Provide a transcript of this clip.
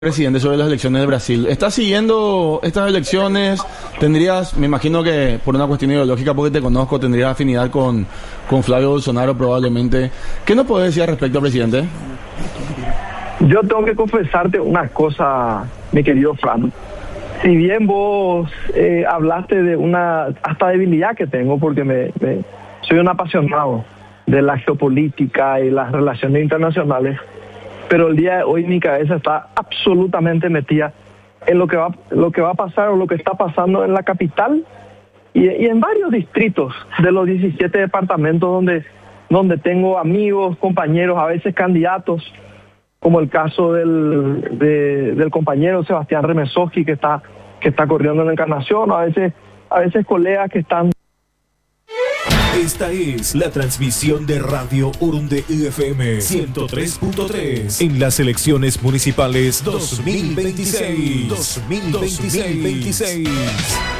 Presidente, sobre las elecciones de Brasil. ¿Estás siguiendo estas elecciones? Tendrías, me imagino que por una cuestión ideológica, porque te conozco, tendrías afinidad con Flavio Bolsonaro probablemente. ¿Qué nos podés decir al respecto, presidente? Yo tengo que confesarte una cosa, mi querido Fran. Si bien vos hablaste de una hasta debilidad que tengo, porque soy un apasionado de la geopolítica y las relaciones internacionales, pero el día de hoy mi cabeza está absolutamente metida en lo que va a pasar o lo que está pasando en la capital y en varios distritos de los 17 departamentos donde tengo amigos, compañeros, a veces candidatos, como el caso del compañero Sebastián Remesoski que está corriendo en la Encarnación, o a veces colegas que están. Esta es la transmisión de Radio Urunde FM 103.3 en las elecciones municipales 2026.